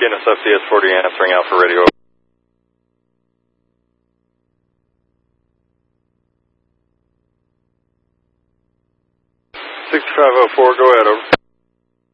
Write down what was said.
Guinness FCS 40 answering Alpha Radio. 6504, go ahead, over.